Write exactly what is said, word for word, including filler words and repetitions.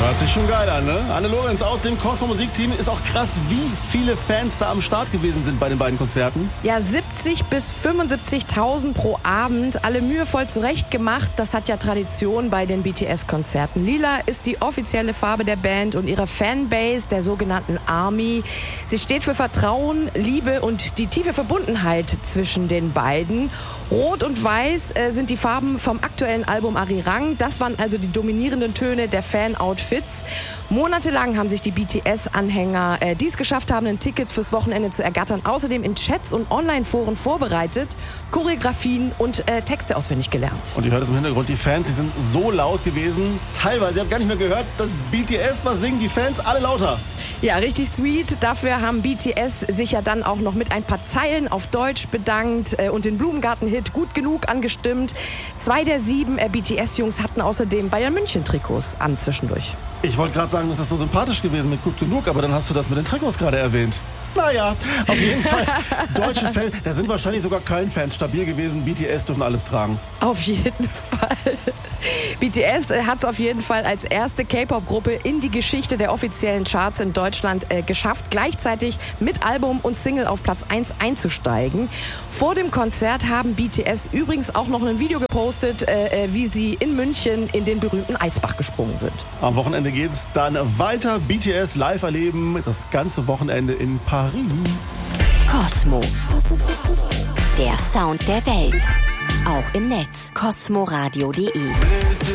Hört sich schon geil an, ne? Anne Lorenz aus dem Cosmo Musikteam. Ist auch krass, wie viele Fans da am Start gewesen sind bei den beiden Konzerten. Ja, siebzig bis fünfundsiebzigtausend pro Abend. Alle mühevoll zurechtgemacht. Das hat ja Tradition bei den B T S-Konzerten. Lila ist die offizielle Farbe der Band und ihrer Fanbase, der sogenannten ARMY. Sie steht für Vertrauen, Liebe und die tiefe Verbundenheit zwischen den beiden. Rot und Weiß äh, sind die Farben vom aktuellen Album Arirang. Das waren also die dominierenden Töne der Fan-Outfits. Monatelang haben sich die B T S-Anhänger, äh, die es geschafft haben, ein Ticket fürs Wochenende zu ergattern, außerdem in Chats und Online-Foren vorbereitet, Choreografien und äh, Texte auswendig gelernt. Und ihr hört es im Hintergrund, die Fans, die sind so laut gewesen. Teilweise, ihr habt gar nicht mehr gehört, dass B T S was singen, die Fans alle lauter. Ja, richtig sweet. Dafür haben B T S sich ja dann auch noch mit ein paar Zeilen auf Deutsch bedankt äh, und den Blumengarten-Hit Gut genug angestimmt. Zwei der sieben äh, B T S-Jungs hatten außerdem Bayern-München-Trikots an zwischendurch. Ich wollte gerade sagen, das ist so sympathisch gewesen mit Gut genug, aber dann hast du das mit den Trikots gerade erwähnt. Naja, auf jeden Fall deutsche Fans, da sind wahrscheinlich sogar Köln-Fans stabil gewesen. B T S dürfen alles tragen. Auf jeden Fall. B T S hat es auf jeden Fall als erste K-Pop-Gruppe in die Geschichte der offiziellen Charts in Deutschland äh, geschafft, gleichzeitig mit Album und Single auf Platz eins einzusteigen. Vor dem Konzert haben B T S übrigens auch noch ein Video gepostet, äh, wie sie in München in den berühmten Eisbach gesprungen sind. Am Wochenende geht es dann weiter. B T S live erleben, das ganze Wochenende in Paris. Cosmo. Der Sound der Welt. Auch im Netz. cosmoradio punkt de